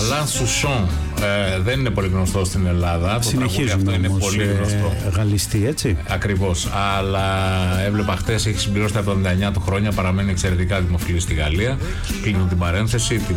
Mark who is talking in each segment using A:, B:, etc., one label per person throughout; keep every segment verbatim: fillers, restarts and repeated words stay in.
A: Αλάν Σουσόν. Ε, δεν είναι πολύ γνωστό στην Ελλάδα.
B: Συνεχίζουμε
A: αυτό είναι
B: όμως,
A: πολύ γνωστό.
B: Ε, γαλλιστή, έτσι.
A: Ακριβώς. Αλλά έβλεπα χτες, έχει συμπληρώσει τα εβδομήντα εννιά του χρόνια, παραμένει εξαιρετικά δημοφιλή στη Γαλλία. Κλείνω την παρένθεση, την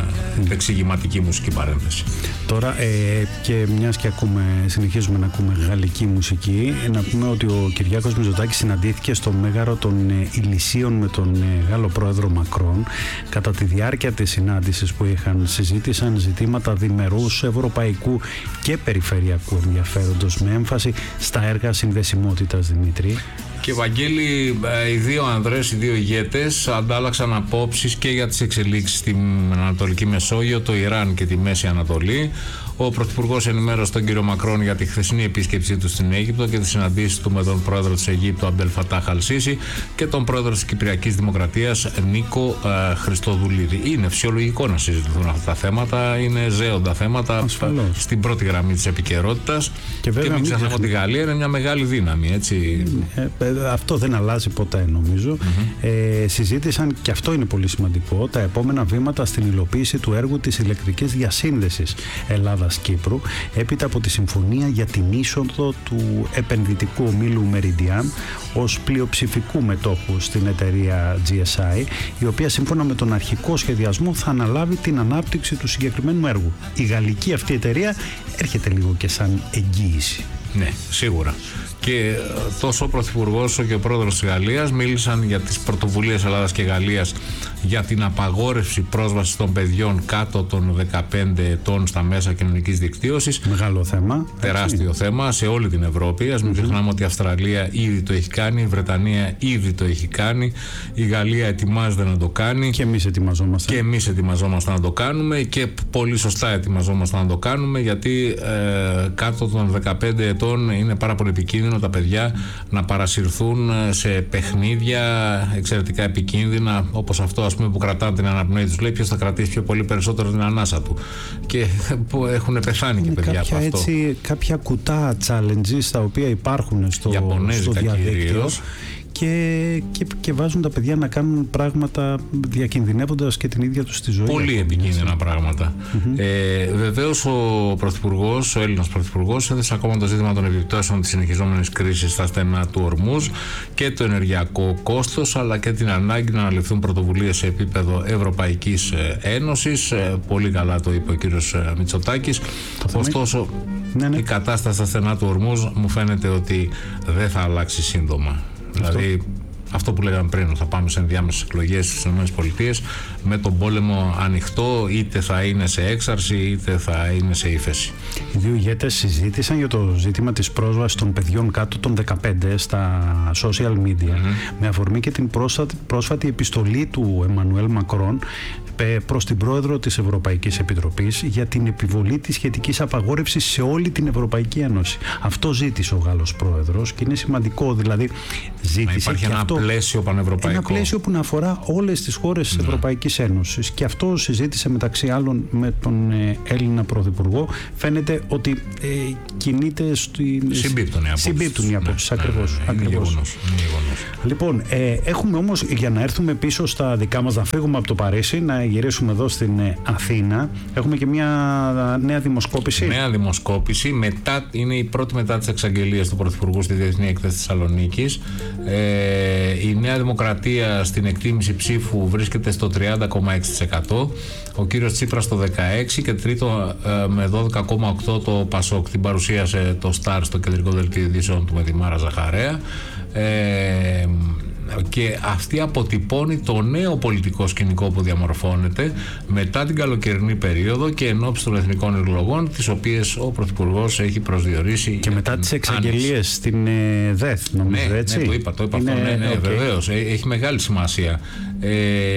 A: ε, εξηγηματική μουσική παρένθεση.
B: Τώρα ε, και μιας και ακούμε, συνεχίζουμε να ακούμε γαλλική μουσική, να πούμε ότι ο Κυριάκος Μητσοτάκης συναντήθηκε στο Μέγαρο των ε, Ηλυσίων με τον ε, Γάλλο πρόεδρο Μακρόν. Κατά τη διάρκεια της συνάντησης που είχαν, συζήτησαν ζητήματα διμερούς, ευρωπαϊκού και περιφερειακού ενδιαφέροντος, με έμφαση στα έργα συνδεσιμότητας, Δημήτρη.
A: Και Βαγγέλη, οι δύο ανδρές, οι δύο ηγέτες αντάλλαξαν απόψεις και για τις εξελίξεις στην Ανατολική Μεσόγειο, το Ιράν και τη Μέση Ανατολή. Ο Πρωθυπουργός ενημέρωσε τον κύριο Μακρόν για τη χθεσινή επίσκεψή του στην Αίγυπτο και τις συναντήσεις του με τον πρόεδρο της Αιγύπτου Αμπτελ Φατάχ Αλ Σίσι και τον πρόεδρο της Κυπριακής Δημοκρατίας Νίκο ε, Χριστοδουλίδη. Είναι φυσιολογικό να συζητηθούν αυτά τα θέματα, είναι ζέοντα θέματα. Ασφαλώς. Στην πρώτη γραμμή της επικαιρότητας. Και, και μην ξεχνάμε ότι η Γαλλία είναι μια μεγάλη δύναμη, έτσι.
B: Ε, ε, αυτό δεν αλλάζει ποτέ, νομίζω. Mm-hmm. Ε, συζήτησαν, και αυτό είναι πολύ σημαντικό, τα επόμενα βήματα στην υλοποίηση του έργου της ηλεκτρικής διασύνδεσης Ελλάδα-Κύπρου, έπειτα από τη συμφωνία για την είσοδο του επενδυτικού ομίλου Meridian ως πλειοψηφικού μετόχου στην εταιρεία τζι ες άι, η οποία σύμφωνα με τον αρχικό σχεδιασμό θα αναλάβει την ανάπτυξη του συγκεκριμένου έργου. Η γαλλική αυτή εταιρεία έρχεται λίγο και σαν εγγύηση.
A: Ναι, σίγουρα. Και τόσο ο Πρωθυπουργός όσο και ο Πρόεδρος της Γαλλίας μίλησαν για τις πρωτοβουλίες Ελλάδας και Γαλλίας για την απαγόρευση πρόσβασης των παιδιών κάτω των δεκαπέντε ετών στα μέσα κοινωνικής δικτύωσης.
B: Μεγάλο θέμα.
A: Τεράστιο έτσι. θέμα σε όλη την Ευρώπη. Ας μην mm-hmm. ξεχνάμε ότι η Αυστραλία ήδη το έχει κάνει, η Βρετανία ήδη το έχει κάνει, η Γαλλία ετοιμάζεται να το κάνει.
B: Και εμείς ετοιμαζόμαστε.
A: Και εμείς ετοιμαζόμαστε να το κάνουμε και πολύ σωστά ετοιμαζόμαστε να το κάνουμε, γιατί ε, κάτω των δεκαπέντε ετών είναι πάρα πολύ επικίνδυνο τα παιδιά να παρασυρθούν σε παιχνίδια εξαιρετικά επικίνδυνα, όπως αυτό ας πούμε που κρατάνε την αναπνοή τους. Λέει ποιος θα κρατήσει πιο πολύ περισσότερο την ανάσα του, και που έχουν πεθάνει και παιδιά
B: κάποια,
A: από αυτό.
B: Έτσι, κάποια κουτά challenges τα οποία υπάρχουν στο, στο διαδίκτυο και, και, και βάζουν τα παιδιά να κάνουν πράγματα διακινδυνεύοντας και την ίδια τους τη ζωή.
A: Πολύ επικίνδυνα πράγματα. Mm-hmm. Ε, βεβαίως ο Πρωθυπουργός, ο Έλληνας Πρωθυπουργός, έθεσε ακόμα το ζήτημα των επιπτώσεων της συνεχιζόμενης κρίσης στα στενά του Ορμούζ και το ενεργειακό κόστος, αλλά και την ανάγκη να αναλυφθούν πρωτοβουλίες σε επίπεδο Ευρωπαϊκής Ένωσης. Ε, πολύ καλά το είπε ο κύριος Μητσοτάκης. Ωστόσο, ναι, ναι. η κατάσταση στα στενά του Ορμούζ μου φαίνεται ότι δεν θα αλλάξει σύντομα. Δηλαδή, αυτό που λέγαμε πριν, θα πάμε σε ενδιάμεσες εκλογές στις ΗΠΑ με τον πόλεμο ανοιχτό, είτε θα είναι σε έξαρση είτε θα είναι σε ύφεση.
B: Οι δύο ηγέτες συζήτησαν για το ζήτημα της πρόσβασης των παιδιών κάτω των δεκαπέντε στα social media, mm-hmm. με αφορμή και την πρόσφατη, πρόσφατη επιστολή του Εμμανουέλ Μακρόν προς την πρόεδρο της Ευρωπαϊκής Επιτροπής για την επιβολή της σχετικής απαγόρευσης σε όλη την Ευρωπαϊκή Ένωση. Αυτό ζήτησε ο Γάλλος πρόεδρος και είναι σημαντικό, δηλαδή ζήτησε
A: να υπάρχει
B: και
A: ένα
B: αυτό,
A: πλαίσιο πανευρωπαϊκό.
B: Ένα πλαίσιο που να αφορά όλες τις χώρες της ναι. Ευρωπαϊκής Ένωσης, και αυτό συζήτησε μεταξύ άλλων με τον ε, Έλληνα Πρωθυπουργό. Φαίνεται ότι ε, κινείται στην...
A: Συμπίπτουν οι
B: απόψεις. Ακριβώς.
A: Ναι, ναι, ναι, είναι γεγονός.
B: Λοιπόν, ε, έχουμε όμως, για να έρθουμε πίσω στα δικά μας, να φύγουμε από το Παρίσι, να γυρίσουμε εδώ στην ε, Αθήνα, έχουμε και μια νέα δημοσκόπηση.
A: Νέα δημοσκόπηση, μετά, είναι η πρώτη μετά τις εξαγγελίες του Πρωθυπουργού στη Διεθνή Έκθεση Θεσσαλονίκης. Ε, η Νέα Δημοκρατία στην εκτίμηση ψήφου βρίσκεται στο τριάντα κόμμα έξι τοις εκατό, ο κύριος Τσίπρας στο δεκαέξι τοις εκατό και τρίτο ε, με δώδεκα κόμμα οκτώ τοις εκατό το Πασόκ. Την παρουσίασε το Σταρ στο κεντρικό δελτίο ειδήσεων του με τη Μάρα Ζαχαρέα. Ε, και αυτή αποτυπώνει το νέο πολιτικό σκηνικό που διαμορφώνεται μετά την καλοκαιρινή περίοδο και εν ώψη των εθνικών εκλογών, τις οποίες ο Πρωθυπουργός έχει προσδιορίσει. Και
B: μετά τις εξαγγελίες στην ε, ΔΕΘ, νομίζω,
A: ναι,
B: έτσι.
A: Ναι, το είπα, το είπα
B: είναι,
A: αυτό, ναι, ναι,
B: okay.
A: βεβαίως, έχει μεγάλη σημασία. Ε,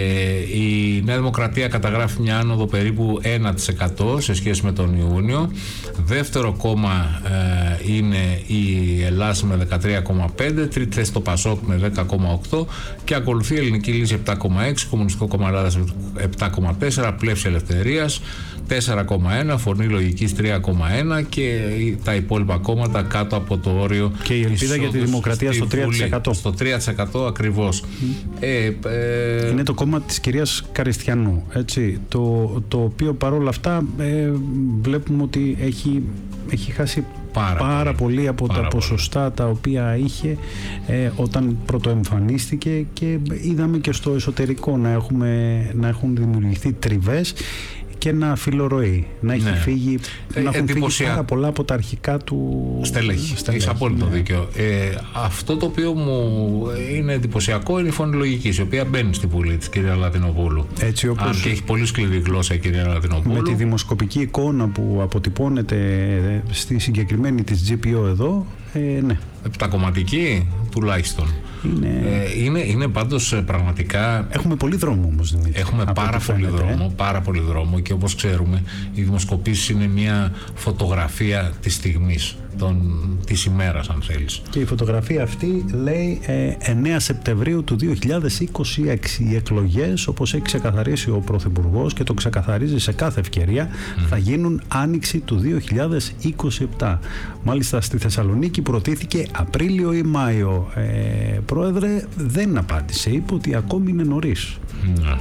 A: η Νέα Δημοκρατία καταγράφει μια άνοδο περίπου ένα τοις εκατό σε σχέση με τον Ιούνιο. Δεύτερο κόμμα ε, είναι η Ελλάδα με δεκατρία κόμμα πέντε, τρίτη θέση το Πασόκ με δέκα κόμμα οκτώ και ακολουθεί η Ελληνική Λύση επτά κόμμα έξι, Κομμουνιστικό Κόμμα Ελλάδας επτά κόμμα τέσσερα, Πλεύση Ελευθερίας τέσσερα κόμμα ένα, Φωνή Λογικής τρία κόμμα ένα και τα υπόλοιπα κόμματα κάτω από το όριο.
B: Και η ελπίδα για τη δημοκρατία στο τρία τοις εκατό.
A: Στο τρία τοις εκατό ακριβώς. Mm. Ε, ε,
B: Είναι το κόμμα της κυρίας Καριστιανού, έτσι, το, το οποίο παρόλα αυτά ε, βλέπουμε ότι έχει, έχει χάσει πάρα, πάρα πολύ, πολύ από πάρα τα ποσοστά πολύ. Τα οποία είχε ε, όταν πρωτοεμφανίστηκε, και είδαμε και στο εσωτερικό να, έχουμε, να έχουν δημιουργηθεί τριβές και να φιλορροεί, να έχει ναι. φύγει, ε, να έχουν φύγει πάρα πολλά από τα αρχικά του
A: στελέχη. Έχεις απόλυτο ναι. δίκιο. Ε, αυτό το οποίο μου είναι εντυπωσιακό είναι η φωνή λογικής, η οποία μπαίνει στη Βουλή της κυρία Λατινοπούλου. Έτσι, όπως... Αν και έχει πολύ σκληρή γλώσσα η κυρία Λατινοπούλου.
B: Με τη δημοσκοπική εικόνα που αποτυπώνεται στη συγκεκριμένη της τζι πι ο εδώ, ε, ναι.
A: Επτακομματική τουλάχιστον. Είναι... Ε, είναι, είναι πάντως πραγματικά...
B: Έχουμε πολύ δρόμο όμως, Δημήτρη.
A: Έχουμε πάρα πολύ φαίνεται, δρόμο, ε? πάρα πολύ δρόμο, και όπως ξέρουμε οι δημοσκοπήσεις είναι μια φωτογραφία της στιγμής, των, της ημέρας αν θέλεις.
B: Και η φωτογραφία αυτή λέει ε, εννέα Σεπτεμβρίου του δύο χιλιάδες είκοσι έξι. Οι εκλογές, όπως έχει ξεκαθαρίσει ο Πρωθυπουργός και το ξεκαθαρίζει σε κάθε ευκαιρία, mm. θα γίνουν άνοιξη του δύο χιλιάδες είκοσι επτά. Μάλιστα στη Θεσσαλονίκη προτίθηκε Απρίλιο ή Μάιο. Ε, Πρόεδρε, δεν απάντησε. Είπε ότι ακόμη είναι νωρίς.
A: Ναι.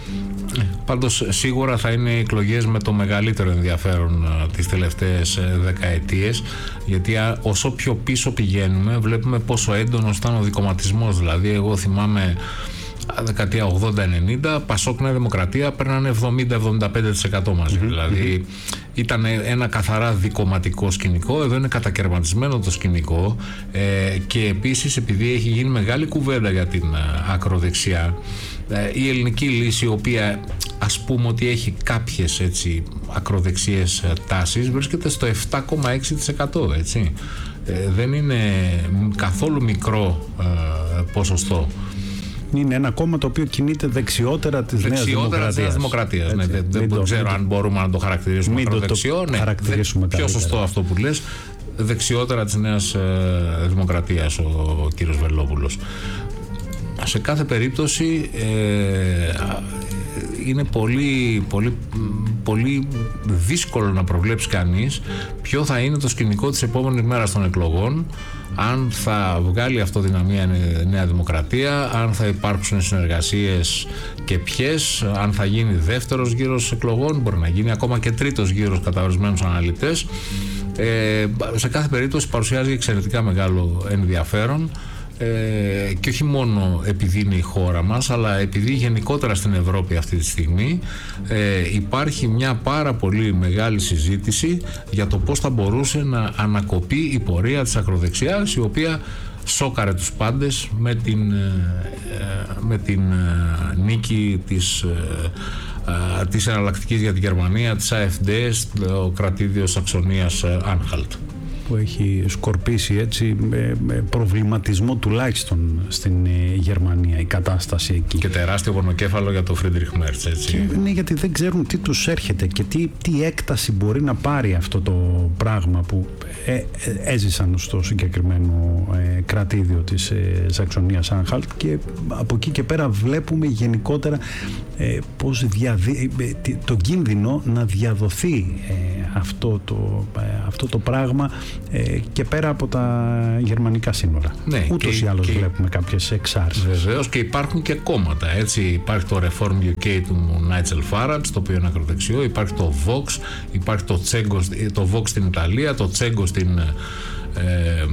A: Πάντως σίγουρα θα είναι εκλογές με το μεγαλύτερο ενδιαφέρον τις τελευταίες δεκαετίες, γιατί όσο πιο πίσω πηγαίνουμε βλέπουμε πόσο έντονος ήταν ο δικομματισμός. Δηλαδή εγώ θυμάμαι δεκαετία ογδόντα ενενήντα, Πασόκ Νέα Δημοκρατία παίρνανε εβδομήντα με εβδομήντα πέντε τοις εκατό μαζί. Mm-hmm. Δηλαδή ήταν ένα καθαρά δικομματικό σκηνικό. Εδώ είναι κατακαιρματισμένο το σκηνικό, ε, και επίσης επειδή έχει γίνει μεγάλη κουβέντα για την ε, ακροδεξιά, ε, η ελληνική λύση, η οποία ας πούμε ότι έχει κάποιες έτσι ακροδεξιές ε, τάσεις, βρίσκεται στο επτά κόμμα έξι τοις εκατό, έτσι. Ε, δεν είναι καθόλου μικρό ε, ποσοστό.
B: Είναι ένα κόμμα το οποίο κινείται δεξιότερα της Νέας Δημοκρατίας.
A: Της Δημοκρατίας. Ναι, δεν δεν το, ξέρω το, αν μπορούμε να το χαρακτηρίσουμε ακροδεξιό. Ναι,
B: χαρακτηρίσουμε
A: πιο σωστό αυτό που λες. Δεξιότερα της Νέας ε, Δημοκρατίας ο, ο κύριος Βελόπουλος. Σε κάθε περίπτωση ε, είναι πολύ, πολύ, πολύ δύσκολο να προβλέψει κανείς ποιο θα είναι το σκηνικό της επόμενης μέρας των εκλογών, αν θα βγάλει αυτοδυναμία η Νέα Δημοκρατία, αν θα υπάρξουν συνεργασίες και ποιες, αν θα γίνει δεύτερος γύρος εκλογών, μπορεί να γίνει ακόμα και τρίτος γύρος κατά ορισμένους αναλυτές. Ε, σε κάθε περίπτωση παρουσιάζει εξαιρετικά μεγάλο ενδιαφέρον. Ε, και όχι μόνο επειδή είναι η χώρα μας, αλλά επειδή γενικότερα στην Ευρώπη αυτή τη στιγμή ε, υπάρχει μια πάρα πολύ μεγάλη συζήτηση για το πώς θα μπορούσε να ανακοπεί η πορεία της ακροδεξιάς, η οποία σόκαρε τους πάντες με την, ε, με την ε, νίκη της, ε, της εναλλακτικής για την Γερμανία, της AfD, στο κρατήδιο Σαξονίας Άνχαλτ,
B: που έχει σκορπίσει έτσι με, με προβληματισμό τουλάχιστον στην ε, Γερμανία η κατάσταση εκεί.
A: Και τεράστιο πονοκέφαλο για τον Φρίντριχ Μέρτς, έτσι.
B: Και, ναι, γιατί δεν ξέρουν τι τους έρχεται και τι, τι έκταση μπορεί να πάρει αυτό το πράγμα που ε, ε, έζησαν στο συγκεκριμένο ε, κρατήδιο της ε, Σαξονίας Άνχαλτ, και από εκεί και πέρα βλέπουμε γενικότερα ε, πώς διαδι... ε, το κίνδυνο να διαδοθεί ε, αυτό, το, ε, αυτό το πράγμα Ε, και πέρα από τα γερμανικά σύνορα. Ναι, ούτως ή άλλως βλέπουμε κάποιες εξάρσεις.
A: Βεβαίως, και υπάρχουν και κόμματα, έτσι. Υπάρχει το Reform γιου κέι του Νάιτζελ Φάραντζ, το οποίο είναι ακροδεξιό. Υπάρχει το Vox, υπάρχει το Τσέγκο, το Vox στην Ιταλία, το Τσέγκο στην, ε,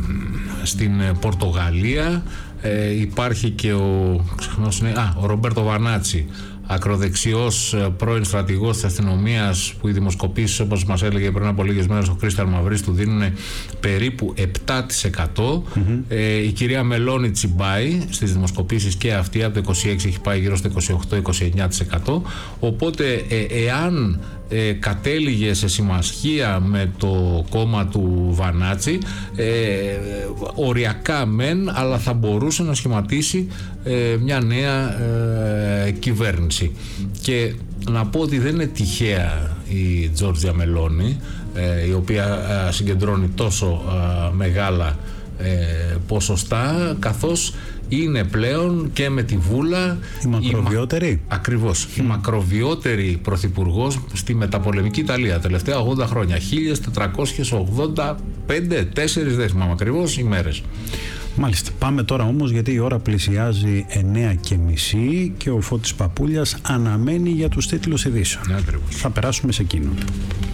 A: στην Πορτογαλία. Ε, υπάρχει και ο, ξεχνώς, α, ο Ρομπέρτο Βανάτσι, ακροδεξιός πρώην στρατηγός της αστυνομίας, που οι δημοσκοπήσεις, όπως μας έλεγε πριν από λίγες μέρες ο Κρίστιαν Μαυρής, του δίνουν περίπου επτά τοις εκατό. Mm-hmm. Ε, η κυρία Μελώνη τσιμπάει στις δημοσκοπήσεις και αυτή, από το είκοσι έξι έχει πάει γύρω στο είκοσι οκτώ με είκοσι εννέα τοις εκατό. Οπότε ε, εάν ε, κατέληγε σε συμμαχία με το κόμμα του Βανάτσι, ε, οριακά μεν, αλλά θα μπορούσε να σχηματίσει ε, μια νέα ε, κυβέρνηση. Και να πω ότι δεν είναι τυχαία η Τζόρτζια Μελώνη, ε, η οποία ε, συγκεντρώνει τόσο ε, μεγάλα ε, ποσοστά, καθώς είναι πλέον και με τη Βούλα
B: η μακροβιότερη.
A: Η, ακριβώς, mm. η μακροβιότερη πρωθυπουργός στη μεταπολεμική Ιταλία τελευταία ογδόντα χρόνια, χίλια τετρακόσιες ογδόντα πέντε, τέσσερις δεν θυμάμαι ακριβώς ημέρες.
B: Μάλιστα. Πάμε τώρα όμως, γιατί η ώρα πλησιάζει εννέα και μισή και ο Φώτης Παπούλιας αναμένει για τους τίτλους ειδήσεων.
A: Ναι,
B: θα περάσουμε σε εκείνον.